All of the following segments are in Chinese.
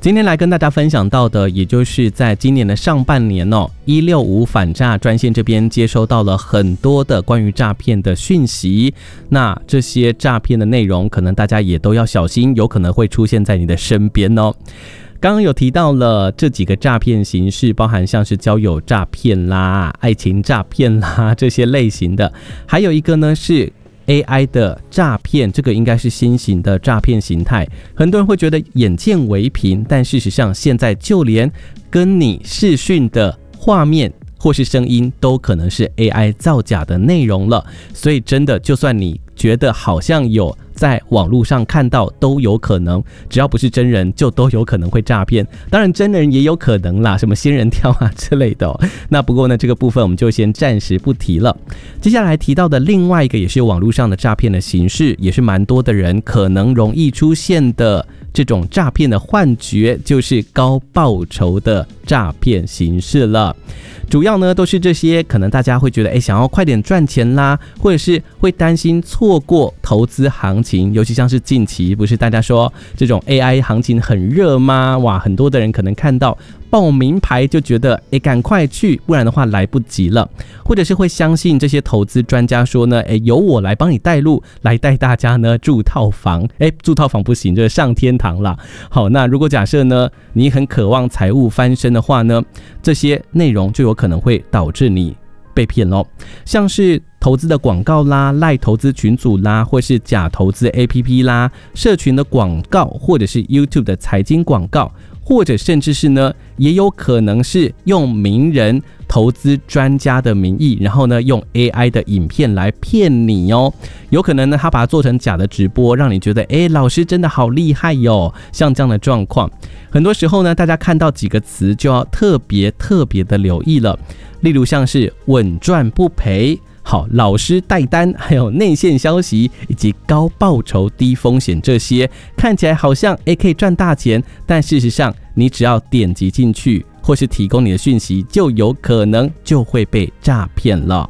今天来跟大家分享到的，也就是在今年的上半年165反诈专线这边接收到了很多的关于诈骗的讯息。那这些诈骗的内容，可能大家也都要小心，有可能会出现在你的身边哦。刚刚有提到了这几个诈骗形式，包含像是交友诈骗啦、爱情诈骗啦这些类型的，还有一个呢是AI 的诈骗，这个应该是新型的诈骗形态。很多人会觉得眼见为凭，但事实上现在就连跟你视讯的画面或是声音都可能是 AI 造假的内容了。所以真的就算你觉得好像有在网络上看到，都有可能，只要不是真人就都有可能会诈骗。当然真人也有可能啦，什么仙人跳啊之类的那不过呢，这个部分我们就先暂时不提了。接下来提到的另外一个也是网络上的诈骗的形式，也是蛮多的人可能容易出现的这种诈骗的幻觉，就是高报酬的诈骗形式了。主要呢都是这些可能大家会觉得想要快点赚钱啦，或者是会担心错过投资行情，尤其像是近期不是大家说这种 AI 行情很热吗？哇，很多的人可能看到报名牌就觉得赶快去，不然的话来不及了。或者是会相信这些投资专家说呢由我来帮你带路，来带大家呢住套房。住套房不行，就是上天堂啦。好，那如果假设呢你很渴望财务翻身的话呢，这些内容就有可能会导致你被骗咯。像是投资的广告啦、赖投资群组啦，或是假投资 APP 啦、社群的广告，或者是 YouTube 的财经广告，或者甚至是呢也有可能是用名人投资专家的名义，然后呢用 AI 的影片来骗你哦。有可能呢他把它做成假的直播，让你觉得老师真的好厉害哟。像这样的状况，很多时候呢大家看到几个词就要特别的留意了。例如像是稳赚不赔、好老师带单，还有内线消息以及高报酬低风险，这些看起来好像可以赚大钱，但事实上你只要点击进去或是提供你的讯息，就有可能就会被诈骗了。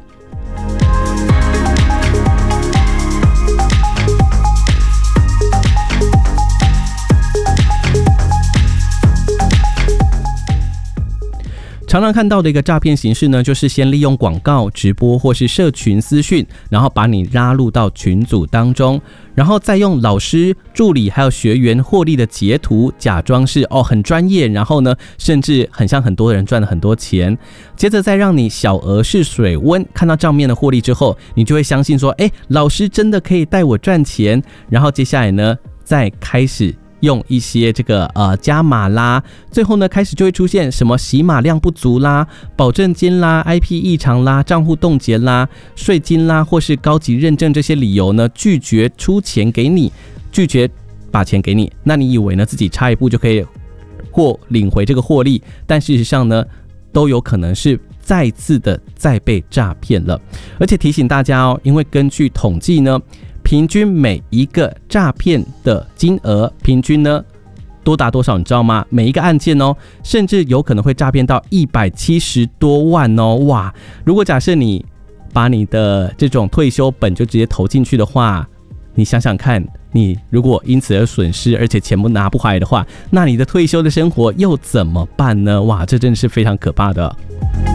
常常看到的一个诈骗形式呢，就是先利用广告、直播或是社群私讯，然后把你拉入到群组当中，然后再用老师、助理还有学员获利的截图，假装是很专业，然后呢甚至很像很多人赚了很多钱，接着再让你小额试水温，看到账面的获利之后，你就会相信说老师真的可以带我赚钱，然后接下来呢再开始用一些这个加码啦，最后呢开始就会出现什么洗码量不足啦、保证金啦、IP 异常啦、账户冻结啦、税金啦，或是高级认证这些理由呢，拒绝出钱给你，拒绝把钱给你。那你以为呢自己差一步就可以领回这个获利，但事实上呢都有可能是再次的再被诈骗了。而且提醒大家因为根据统计呢，平均每一个诈骗的金额平均呢多达多少你知道吗？每一个案件甚至有可能会诈骗到170多万哇！如果假设你把你的这种退休本就直接投进去的话，你想想看，你如果因此而损失，而且钱不拿不回来的话，那你的退休的生活又怎么办呢？哇，这真的是非常可怕的。